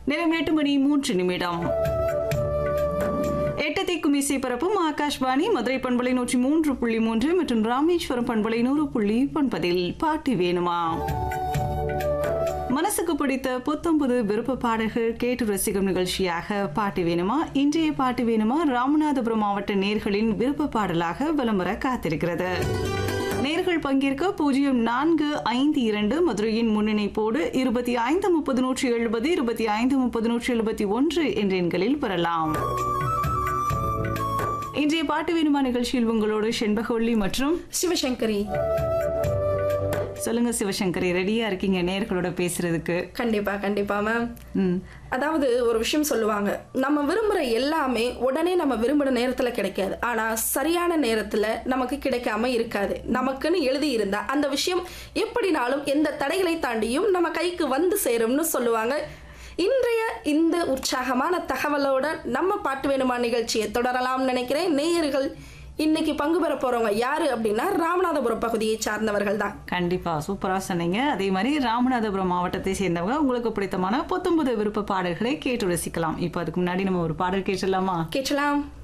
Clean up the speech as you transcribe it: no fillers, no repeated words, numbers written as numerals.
நேரம் 8:03 எட்டு திக்கும் இசை பரப்பும் ஆகாஷ்வாணி மதுரை பண்பலை 103.3 மற்றும் ராமேஸ்வரம் பண்பலை 100.9 பாட்டு வேணுமா? மனசுக்கு பிடித்த புத்தம்புது விருப்ப பாடல்கள் கேட்டு ரசிக்கும் நிகழ்ச்சியாக பாட்டு வேணுமா. இன்றைய பாட்டு வேணுமா ராமநாதபுரம் மாவட்ட நேயர்களின் விருப்ப பாடலாக வலம் வர காத்திருக்கிறது. நேயர்கள் பங்கேற்க 0452 மதுரையின் முன்னிணைப்போடு 2530 2530 என்ற எண்களில் வரலாம். இன்றைய பாட்டு வேணுமா நிகழ்ச்சியில் உங்களோடு செண்பகவள்ளி மற்றும் சிவசங்கரி. சொல்லுங்க சிவசங்கரி, ரெடியா இருக்கீங்க நேயர்களோட பேசுறதுக்கு? கண்டிப்பா கண்டிப்பா மேம். அதாவது ஒரு விஷயம் சொல்லுவாங்க, நம்ம விரும்புற எல்லாமே உடனே நம்ம விரும்புற நேரத்துல கிடைக்காது, ஆனா சரியான நேரத்துல நமக்கு கிடைக்காம இருக்காது. நமக்குன்னு எழுதி இருந்தா அந்த விஷயம் எப்படினாலும் எந்த தடைகளை தாண்டியும் நம்ம கைக்கு வந்து சேரும்னு சொல்லுவாங்க. இன்றைய இந்த உற்சாகமான தகவலோட நம்ம பாட்டு வேணுமா நிகழ்ச்சியை தொடரலாம்னு நினைக்கிறேன். நேயர்கள் இன்னைக்கு பங்கு பெற போறவங்க யாரு அப்படின்னா ராமநாதபுரம் பகுதியை சார்ந்தவர்கள் தான். கண்டிப்பா சூப்பரா சொன்னீங்க. அதே மாதிரி ராமநாதபுரம் மாவட்டத்தை சேர்ந்தவங்க உங்களுக்கு பிடித்தமான 19 விருப்ப பாடல்களை கேட்டு ரசிக்கலாம். இப்ப அதுக்கு முன்னாடி நம்ம ஒரு பாடல் கேட்டலாமா? கேட்கலாம்.